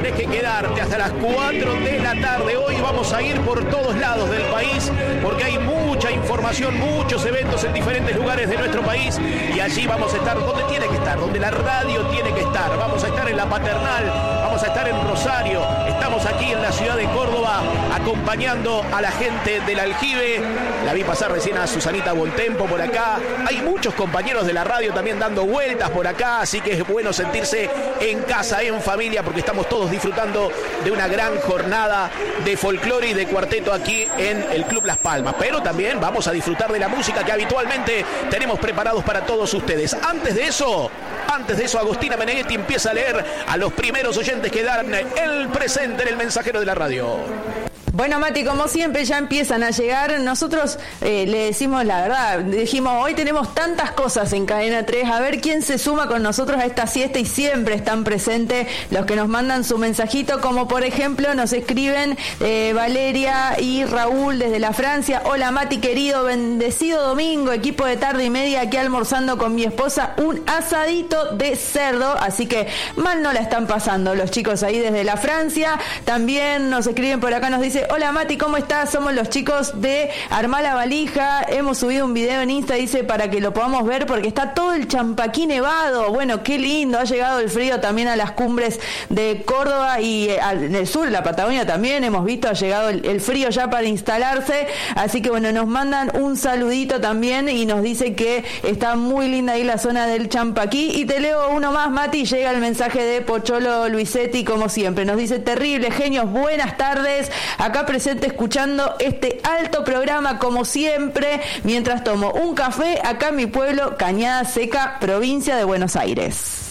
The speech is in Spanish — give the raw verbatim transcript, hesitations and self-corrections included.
tenés que quedarte hasta las cuatro de la tarde. Hoy vamos a ir por todos lados del país porque hay mucha información, muchos eventos en diferentes lugares de nuestro país y allí vamos a estar donde tiene que estar, donde la radio tiene que estar. Vamos a estar en La Paternal, vamos a estar en Rosario, estamos aquí en la ciudad de Córdoba acompañando a la gente del Aljibe. La vi pasar recién a Susanita Bontempo por acá. Hay muchos compañeros de la radio también dando vueltas por acá, así que es bueno sentirse en casa, en familia, porque estamos todos disfrutando de una gran jornada de folclore y de cuarteto aquí en el Club Las Palmas. Pero también vamos a disfrutar de la música que habitualmente tenemos preparados para todos ustedes. Antes de eso, antes de eso, Agostina Meneghetti empieza a leer a los primeros oyentes que dan el presente en el mensajero de la radio. Bueno, Mati, como siempre ya empiezan a llegar. Nosotros eh, le decimos la verdad, dijimos, hoy tenemos tantas cosas en Cadena tres, a ver quién se suma con nosotros a esta siesta, y siempre están presentes los que nos mandan su mensajito, como por ejemplo nos escriben eh, Valeria y Raúl desde la Francia. Hola Mati querido, bendecido domingo, equipo de tarde y media aquí almorzando con mi esposa un asadito de cerdo, así que mal no la están pasando los chicos ahí desde la Francia. También nos escriben por acá, nos dice, hola Mati, ¿cómo estás? Somos los chicos de Armá la Valija, hemos subido un video en Insta, dice, para que lo podamos ver porque está todo el Champaquí nevado. Bueno, qué lindo, ha llegado el frío también a las cumbres de Córdoba y en el sur, la Patagonia también, hemos visto, ha llegado el, el frío ya para instalarse, así que bueno, nos mandan un saludito también y nos dice que está muy linda ahí la zona del Champaquí. Y te leo uno más, Mati, llega el mensaje de Pocholo Luisetti, como siempre, nos dice, terrible, genios, buenas tardes, acá presente escuchando este alto programa como siempre, mientras tomo un café acá en mi pueblo, Cañada Seca, provincia de Buenos Aires.